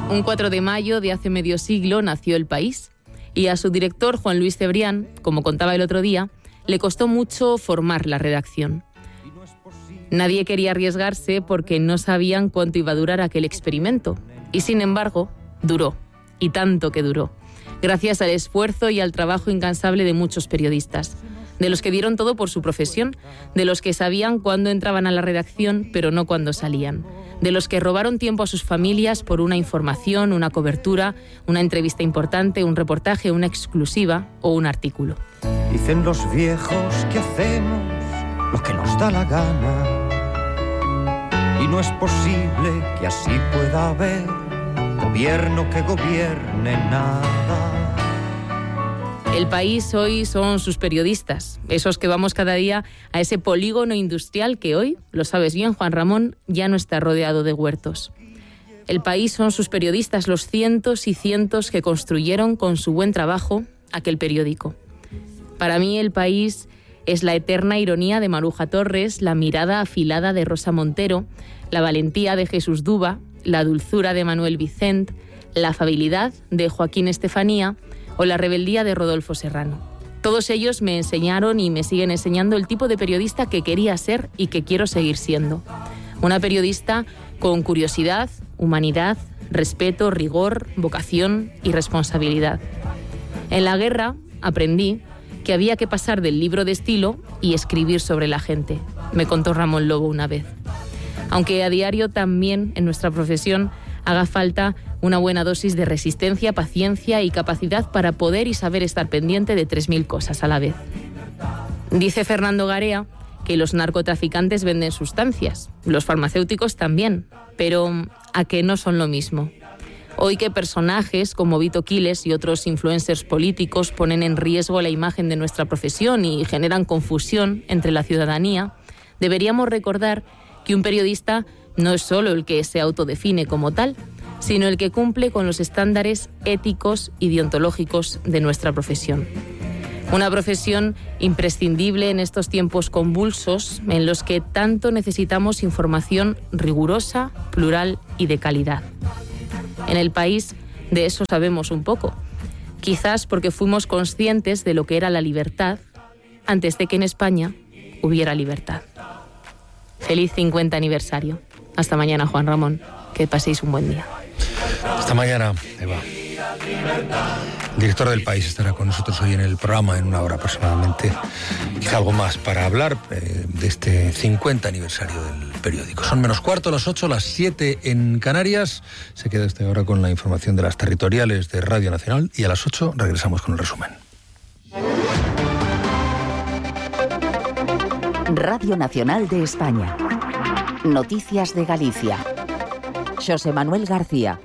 Un 4 de mayo de hace medio siglo nació El País y a su director, Juan Luis Cebrián, como contaba el otro día, le costó mucho formar la redacción. Nadie quería arriesgarse porque no sabían cuánto iba a durar aquel experimento. Y sin embargo, duró. Y tanto que duró. Gracias al esfuerzo y al trabajo incansable de muchos periodistas. De los que dieron todo por su profesión. De los que sabían cuándo entraban a la redacción, pero no cuándo salían. De los que robaron tiempo a sus familias por una información, una cobertura, una entrevista importante, un reportaje, una exclusiva o un artículo. Dicen los viejos que hacemos lo que nos da la gana. Y no es posible que así pueda haber gobierno que gobierne nada. El País hoy son sus periodistas, esos que vamos cada día a ese polígono industrial que hoy, lo sabes bien, Juan Ramón, ya no está rodeado de huertos. El País son sus periodistas, los cientos y cientos que construyeron con su buen trabajo aquel periódico. Para mí El País es la eterna ironía de Maruja Torres, la mirada afilada de Rosa Montero, la valentía de Jesús Duba, la dulzura de Manuel Vicent, la afabilidad de Joaquín Estefanía o la rebeldía de Rodolfo Serrano. Todos ellos me enseñaron y me siguen enseñando el tipo de periodista que quería ser y que quiero seguir siendo. Una periodista con curiosidad, humanidad, respeto, rigor, vocación y responsabilidad. En la guerra aprendí que había que pasar del libro de estilo y escribir sobre la gente, me contó Ramón Lobo una vez. Aunque a diario también en nuestra profesión haga falta una buena dosis de resistencia, paciencia y capacidad para poder y saber estar pendiente de 3000 cosas a la vez. Dice Fernando Garea que los narcotraficantes venden sustancias, los farmacéuticos también, pero ¿a qué no son lo mismo? Hoy que personajes como Vito Quiles y otros influencers políticos ponen en riesgo la imagen de nuestra profesión y generan confusión entre la ciudadanía, deberíamos recordar que un periodista no es solo el que se autodefine como tal, sino el que cumple con los estándares éticos y deontológicos de nuestra profesión. Una profesión imprescindible en estos tiempos convulsos en los que tanto necesitamos información rigurosa, plural y de calidad. En El País de eso sabemos un poco, quizás porque fuimos conscientes de lo que era la libertad antes de que en España hubiera libertad. Feliz 50 aniversario. Hasta mañana, Juan Ramón. Que paséis un buen día. Hasta mañana, Eva. El director del País estará con nosotros hoy en el programa en una hora aproximadamente. Quizá algo más para hablar de este 50 aniversario del periódico. Son menos cuarto, las 8, las 7 en Canarias. Se queda hasta ahora con la información de las territoriales de Radio Nacional y a las 8 regresamos con el resumen. Radio Nacional de España. Noticias de Galicia. Xosé Manuel García.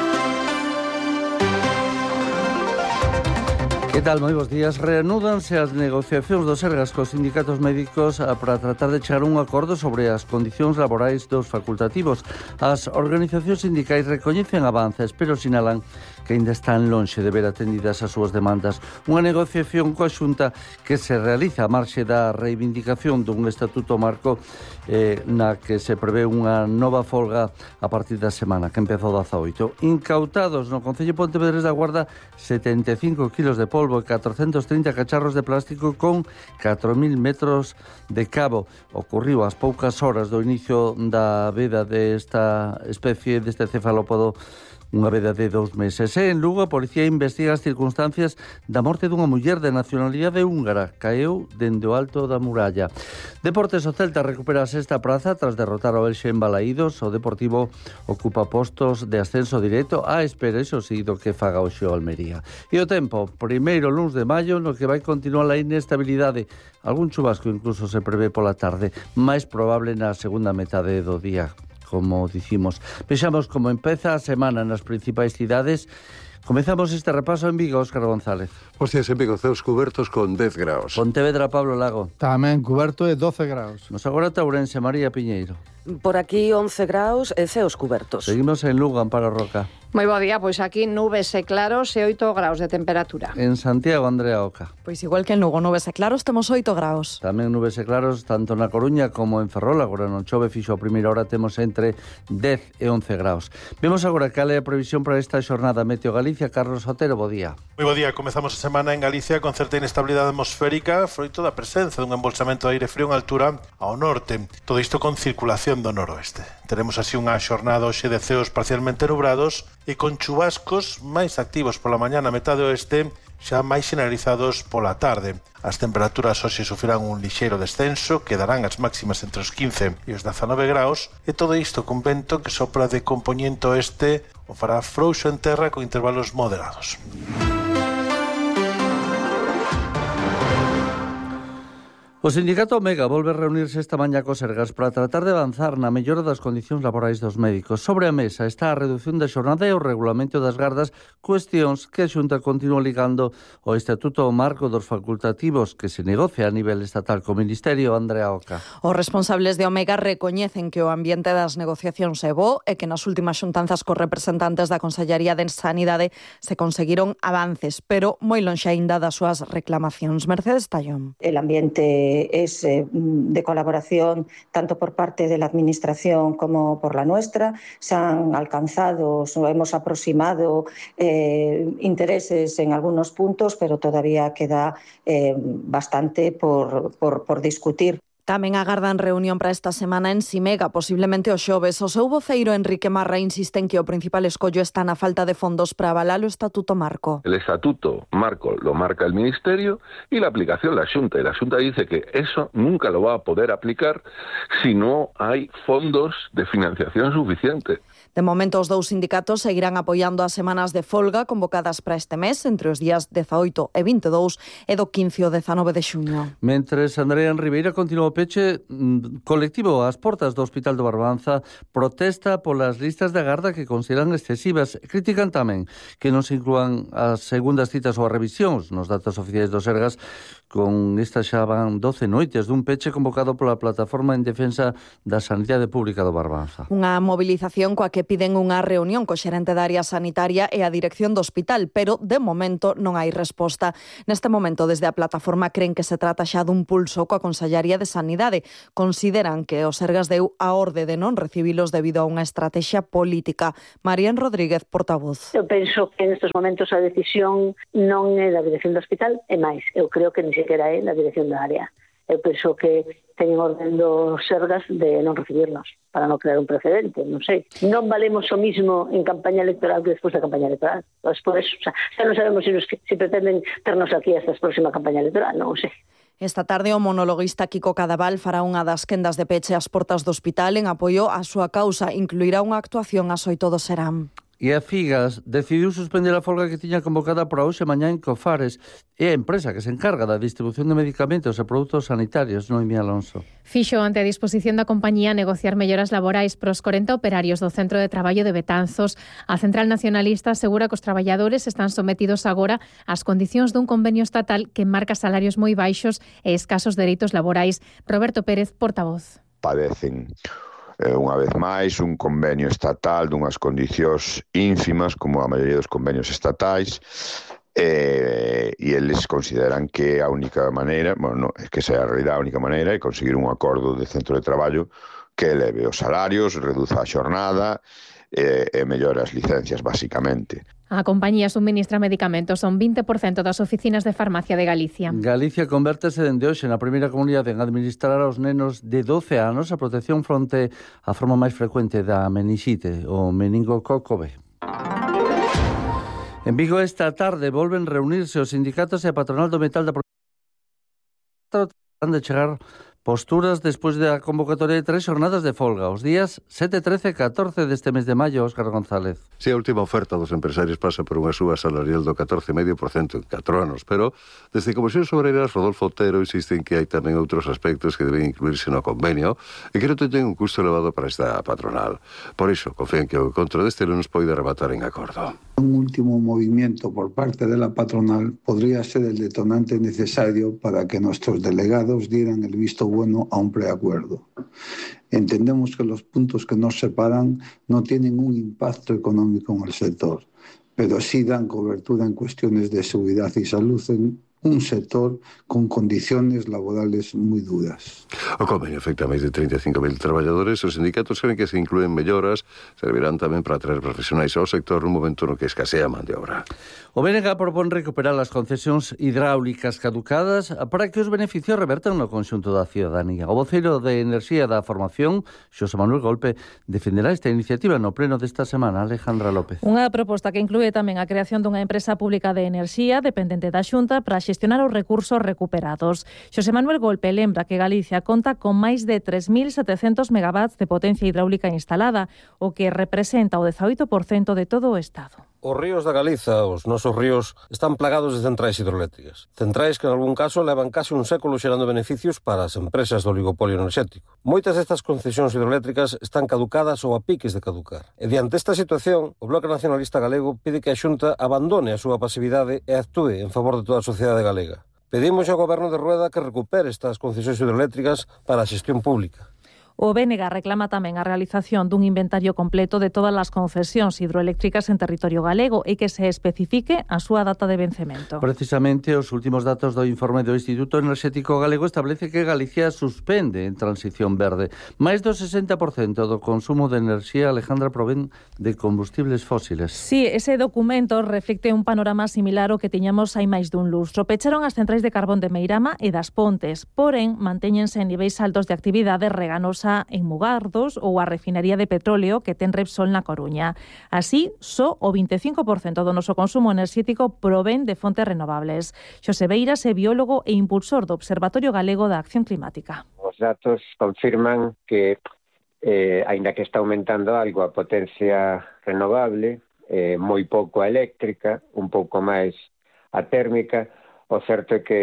Que tal? Moi bons días. Reanúdanse as negociacións do Sergas cos sindicatos médicos para tratar de chegar a un acordo sobre as condicións laborais dos facultativos. As organizacións sindicais recoñecen avances, pero sinalan que ainda están lonxe de ver atendidas as súas demandas. Unha negociación coa Xunta que se realiza a marxe da reivindicación dun estatuto marco na que se prevé unha nova folga a partir da semana que empezou 18. Incautados no Concello de Pontevedra da Guarda 75 kilos de polvo e 430 cacharros de plástico con 4.000 metros de cabo. Ocurriu ás poucas horas do inicio da veda desta especie, deste cefalópodo, unha veda de 2 meses. En Lugo, a policía investiga as circunstancias da morte dunha muller de nacionalidade húngara. Caeu dende o alto da muralla. Deportes, o Celta recupera a sexta praza tras derrotar o Elxe en Balaídos. O Deportivo ocupa postos de ascenso directo á espera, iso sí, do que faga hoxe o Almería. E o tempo, primeiro luns de maio, no que vai continuar a inestabilidade. Algún chubasco incluso se prevé pola tarde, máis probable na segunda metade do día. Como dicimos, vexamos como empeza a semana nas principais cidades, Comezamos este repaso en Vigo, Óscar González. Hostias, en Vigo, ceos cubertos con 10 graus. Pontevedra, Pablo Lago. Tamén cuberto de 12 graus. Nos agora Ourense, María Piñeiro. Por aquí 11 graus e ceos cubertos. Seguimos en Lugo, Amparo Roca. Moi bo día, pois aquí nubes e claros e 8 graus de temperatura. En Santiago, Andrea Oca. Pois igual que en Lugo, nubes e claros, temos 8 graus. Tamén nubes e claros, tanto na Coruña como en Ferrol. Agora non chove, fixo a primeira hora, temos entre 10 e 11 graus. Vemos agora cal é a previsión para esta xornada. Meteo Galicia, Carlos Otero, bo día. Moi bo día, comezamos a semana en Galicia con certa inestabilidade atmosférica froito da presenza dun embolsamento de aire frío en altura ao norte. Todo isto con circulación do noroeste. Teremos así unha xornada hoxe de ceos parcialmente nubrados e con chubascos máis activos pola mañá na metade oeste, xa máis generalizados pola tarde. As temperaturas hoxe sufrirán un lixeiro descenso, quedarán as máximas entre os 15 e os 19 graus, e todo isto con vento que sopra de compoñente oeste o fará frouxo en terra con intervalos moderados. O sindicato Omega volve a reunirse esta mañá co Sergas para tratar de avanzar na mellora das condicións laborais dos médicos. Sobre a mesa está a redución da xornada e o regulamento das gardas, cuestións que a Xunta continúa ligando ao Estatuto Marco dos Facultativos que se negocia a nivel estatal co Ministerio. Andrea Oca. Os responsables de Omega recoñecen que o ambiente das negociacións é bo e que nas últimas xuntanzas cos representantes da Consellería de Sanidade se conseguiron avances, pero moi lonxe aínda das súas reclamacións. Mercedes Tallón. El ambiente es de colaboración tanto por parte de la Administración como por la nuestra. Se han alcanzado, hemos aproximado intereses en algunos puntos, pero todavía queda bastante por discutir. Tamén agardan reunión para esta semana en Simega, posiblemente o xoves. O seu voceiro Enrique Marra insiste en que o principal escollo está na falta de fondos para avalar o Estatuto Marco. El Estatuto Marco lo marca el Ministerio y la aplicación la Xunta. Y la Xunta dice que eso nunca lo va a poder aplicar si no hay fondos de financiación suficiente. De momento, os dous sindicatos seguirán apoiando as semanas de folga convocadas para este mes entre os días 18 e 22 e do 15 ao 19 de xuño. Mentres Andrea en Ribeira continúa o peche colectivo ás portas do Hospital do Barbanza, protesta polas listas de agarda que consideran excesivas. Critican tamén que non se inclúan as segundas citas ou as revisións nos datos oficiais do Sergas. Con estas xa van 12 noites dun peche convocado pola Plataforma en Defensa da Sanidade Pública do Barbanza. Unha movilización coa que piden unha reunión co xerente da área sanitaria e a dirección do hospital, pero de momento non hai resposta. Neste momento, desde a plataforma creen que se trata xa dun pulso coa Consellería de Sanidade. Consideran que o Sergas deu a orde de non recibilos debido a unha estrategia política. Marían Rodríguez, portavoz. Eu penso que nestes momentos a decisión non é da dirección do hospital, é máis. Eu creo que ni sequera é da dirección da área. Eu penso que teñen orden dos Sergas de non recibirnos para non crear un precedente, non sei. Non valemos o mismo en campaña electoral que despois da campaña electoral. Despois, xa non sabemos se pretenden ternos aquí hasta a próxima campaña electoral, non sei. Esta tarde o monologuista Kiko Cadaval fará unha das quendas de peche ás portas do hospital en apoio á súa causa. Incluirá unha actuación ás 8 do Serán. E a Figas decidiu suspender a folga que tiña convocada para hoxe mañá en Cofares. É a empresa que se encarga da distribución de medicamentos e produtos sanitarios, Noemí Alonso. Fixo ante a disposición da compañía negociar melloras laborais pros 40 operarios do Centro de Traballo de Betanzos. A Central Nacionalista asegura que os traballadores están sometidos agora ás condicións dun convenio estatal que marca salarios moi baixos e escasos dereitos laborais. Roberto Pérez, portavoz. Padecen unha vez máis un convenio estatal dunhas condicións ínfimas como a maioría dos convenios estatais e eles consideran que a única maneira, bueno, é que sea a realidade a única maneira é conseguir un acordo de centro de traballo que eleve os salarios, reduza a xornada e mellora as licencias basicamente. A compañía suministra medicamentos, son 20% das oficinas de farmacia de Galicia. Galicia convértese dende hoxe na primeira comunidade en administrar aos nenos de 12 anos a protección fronte á forma máis frecuente da menixite, o meningococo B. En Vigo esta tarde volven reunirse os sindicatos e a patronal do metal da provincia de chegar Posturas despois da convocatoria de 3 xornadas de folga, os días 7, 13 e 14 deste mes de maio, Óscar González. Si a última oferta dos empresarios pasa por unha suba salarial do 14,5% en 4 anos, pero desde Comisións Obreiras Rodolfo Otero insiste en que hai tamén outros aspectos que deben incluirse no convenio e que non teñen un custo elevado para esta patronal. Por iso, confían que o encontro deste lunes poida rematar en acordo. Un último movimiento por parte de la patronal podría ser el detonante necesario para que nuestros delegados dieran el visto bueno a un preacuerdo. Entendemos que los puntos que nos separan no tienen un impacto económico en el sector, pero sí dan cobertura en cuestiones de seguridad y salud en un sector con condiciones laborales moi duras. O convenio afecta a máis de 35.000 traballadores. Os sindicatos creen que se incluen melloras servirán tamén para atraer profesionais ao sector nun momento no que escasea man de obra. O BNG propón recuperar as concesións hidráulicas caducadas para que os beneficios revertan no conxunto da ciudadanía. O voceiro de Enerxía da Formación, Xosé Manuel Golpe, defenderá esta iniciativa no pleno desta semana. Alejandra López. Unha proposta que inclúe tamén a creación dunha empresa pública de enerxía dependente da Xunta para xestionar os recursos recuperados. Xosé Manuel Golpe lembra que Galicia conta con máis de 3.700 megawatts de potencia hidráulica instalada, o que representa o 18% de todo o Estado. Os ríos da Galiza, os nosos ríos, están plagados de centrais hidroeléctricas. Centrais que, en algún caso, levan case un século xerando beneficios para as empresas do oligopolio enerxético. Moitas destas concesións hidroeléctricas están caducadas ou a piques de caducar. E diante esta situación, o Bloque Nacionalista Galego pide que a Xunta abandone a súa pasividade e actúe en favor de toda a sociedade galega. Pedimos ao Goberno de Rueda que recupere estas concesións hidroeléctricas para a xestión pública. O BNG reclama tamén a realización dun inventario completo de todas as concesións hidroeléctricas en territorio galego e que se especifique a súa data de vencemento. Precisamente, os últimos datos do informe do Instituto Enerxético Galego establece que Galicia suspende en transición verde. Máis do 60% do consumo de enerxía, Alejandra, provén de combustibles fósiles. Sí, ese documento reflicte un panorama similar ao que tiñamos hai máis dun lustro. Pecharon as centrais de carbón de Meirama e das Pontes, porén, mantéñense en niveis altos de actividade reganosa en Mugardos ou a refinería de petróleo que ten Repsol na Coruña. Así, só o 25% do noso consumo enerxético provén de fontes renovables. Xosé Beiras é biólogo e impulsor do Observatorio Galego da Acción Climática. Os datos confirman que, aínda que está aumentando algo a potencia renovable, moi pouco a eléctrica, un pouco máis a térmica, o certo é que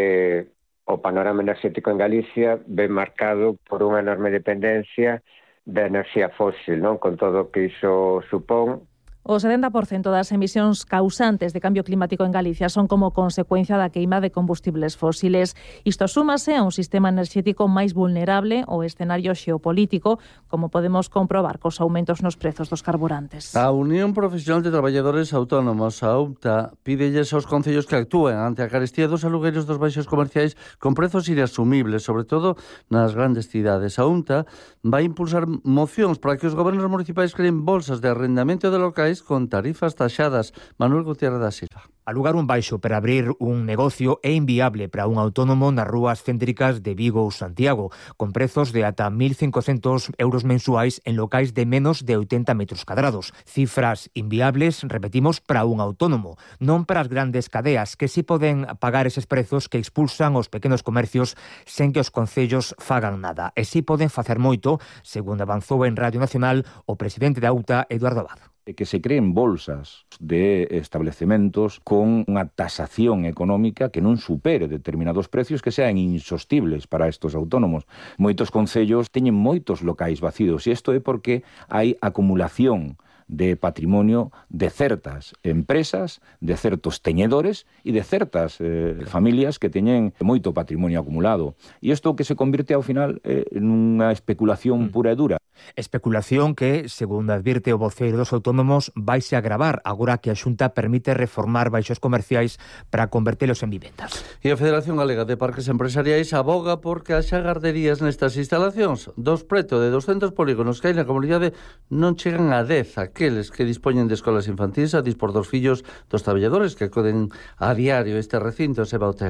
o panorama enerxético en Galicia ven marcado por unha enorme dependencia da enerxía fósil, non? Con todo o que iso supón. O 70% das emisións causantes de cambio climático en Galicia son como consecuencia da queima de combustibles fósiles. Isto súmase a un sistema enerxético máis vulnerable ao escenario xeopolítico, como podemos comprobar cos aumentos nos prezos dos carburantes. A Unión Profesional de Traballadores Autónomos, a UPTA, pídelles aos concellos que actúen ante a carestía dos alugueiros dos baixos comerciais con prezos inasumibles, sobre todo nas grandes cidades. A UPTA vai impulsar mocións para que os gobernos municipais creen bolsas de arrendamento de locais con tarifas taxadas. Manuel Gutiérrez da Silva. Alugar un baixo para abrir un negocio é inviable para un autónomo nas rúas céntricas de Vigo ou Santiago, con prezos de ata 1.500 euros mensuais en locais de menos de 80 metros cadrados. Cifras inviables, repetimos, para un autónomo, non para as grandes cadeas que si poden pagar eses prezos que expulsan os pequenos comercios sen que os concellos fagan nada. E si poden facer moito, segundo avanzou en Radio Nacional o presidente da UTA, Eduardo Abad. Que se creen bolsas de establecementos con unha tasación económica que non supere determinados precios que sean insostibles para estos autónomos. Moitos concellos teñen moitos locais vacíos e isto é porque hai acumulación de patrimonio de certas empresas, de certos teñedores e de certas familias que teñen moito patrimonio acumulado. E isto que se convirte ao final nunha especulación pura e dura. Especulación que, segundo advirte o voceiro dos autónomos, vaise agravar agora que a Xunta permite reformar baixos comerciais para convertelos en vivendas. E a Federación Galega de Parques Empresariais aboga porque haxa garderías nestas instalacións. Dos preto de 200 polígonos que hai na comunidade non chegan a 10 aqueles que dispoñen de escolas infantís a dispor dos fillos dos traballadores que acoden a diario este recinto, Seba Otero.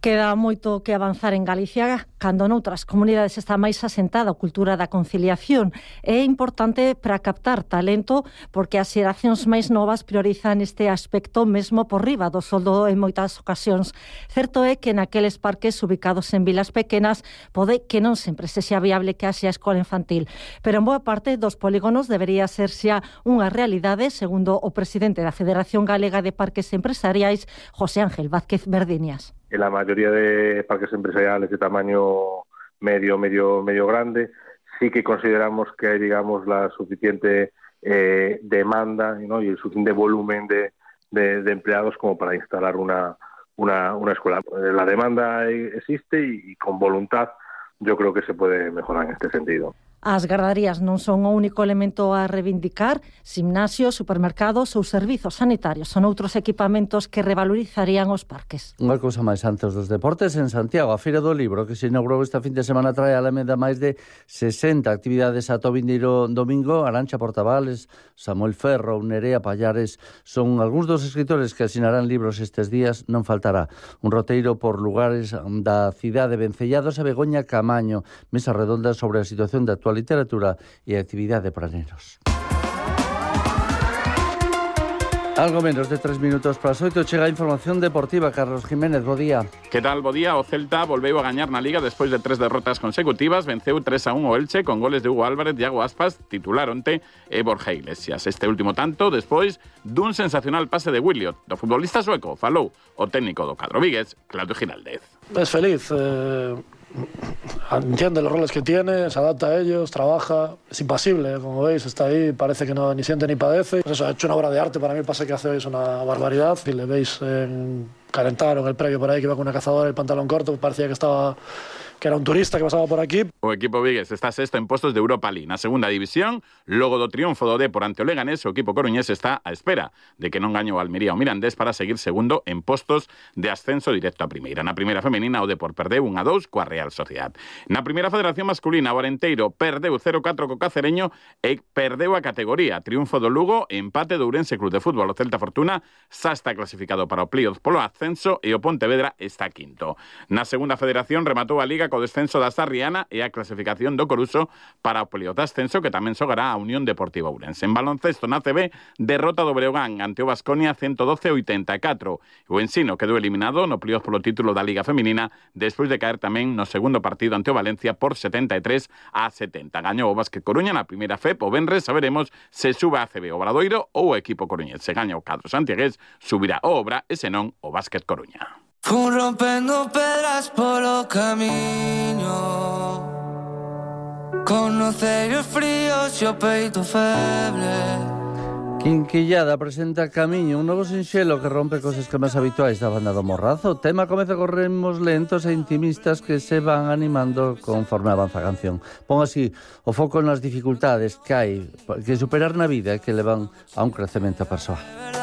Queda moito que avanzar en Galicia cando noutras comunidades está máis asentada a cultura da conciliación. É importante para captar talento porque as xeracións máis novas priorizan este aspecto mesmo por riba do soldo en moitas ocasións. Certo é que naqueles parques ubicados en vilas pequenas pode que non sempre sexa viable que haxa escola infantil, pero en boa parte dos polígonos debería ser xa unha realidade, segundo o presidente da Federación Galega de Parques Empresariais, José Ángel Vázquez Verdiñas. En la mayoría de parques empresariales de tamaño medio grande, sí que consideramos que hay, digamos, la suficiente demanda, ¿no?, y el suficiente volumen de empleados como para instalar una escuela. La demanda existe y con voluntad yo creo que se puede mejorar en este sentido. As gardarías non son o único elemento a reivindicar. Gimnasios, supermercados ou servizos sanitarios son outros equipamentos que revalorizarían os parques. Unha cousa máis antes dos deportes, en Santiago, a Feira do Libro, que se inaugurou esta fin de semana, trae a Alameda máis de 60 actividades ata o vindeiro domingo. Arantxa Portavales, Samuel Ferro, Nerea Pallares son algúns dos escritores que asinarán libros estes días. Non faltará un roteiro por lugares da cidade, Vencellados e Begoña Camaño, mesa redonda sobre a situación da actual literatura e actividade para nenos. Algo menos de 3 minutos para as 8 chega a información deportiva. Carlos Jiménez, bo día. Que tal, bo día? O Celta volveu a gañar na Liga despois de 3 derrotas consecutivas. Venceu 3-1 o Elche con goles de Hugo Álvarez, Iago Aspas, titular onte, e Borja Iglesias. Este último tanto despois dun sensacional pase de Williot. Do futbolista sueco falou o técnico do cadro vigués, Claudio Giraldez. Es feliz, entiende los roles que tiene, se adapta a ellos, trabaja, es impasible, como veis, está ahí, parece que no ni siente ni padece. Pues eso, ha hecho una obra de arte, para mí el pase que hace hoy es una barbaridad. Si le veis calentar en el previo por ahí, que iba con una cazadora y el pantalón corto, parecía que era un turista que pasaba por aquí. O equipo vigués está sexto en postos de Europa League na segunda división. Logo do triunfo do Dépor ante o Leganés, o equipo coruñés está á espera de que non gañe o Almería o Mirandés para seguir segundo en postos de ascenso directo a primeira. Na primeira femenina, o Dépor perdeu 1-2 coa Real Sociedad. Na primeira federación masculina, o Arenteiro perdeu 0-4 co Cacereño e perdeu a categoría. Triunfo do Lugo, empate do Ourense Club de Fútbol. O Celta Fortuna xa está clasificado para o playoff polo ascenso e o Pontevedra está quinto. Na segunda federación rematou a Liga co descenso da Sarriana e a clasificación do Coruso para o playoff de ascenso, que tamén xogará a Unión Deportiva Ourense. En baloncesto na CB, derrota do Breogán ante o Baskonia 112-84. O Ensino quedou eliminado no playoff polo título da Liga Feminina despois de caer tamén no segundo partido ante o Valencia por 73-70. Gañou o Básquet Coruña na primeira FEP. O venres saberemos se sube a CB o Obradoiro ou o equipo coruñés. Se gaña o cadro santiagués, subirá o Obra e senón o Básquet Coruña. Fun rompendo pedras polo camiño, con os cellos fríos e o peito febre. Quinquillada presenta Camiño, un novo sinxelo que rompe cos esquemas habituais da banda do Morrazo. O tema comeza con ritmos lentos e intimistas que se van animando conforme avanza a canción. Pon así o foco nas dificultades que hai que superar na vida e que levan a un crecemento persoal.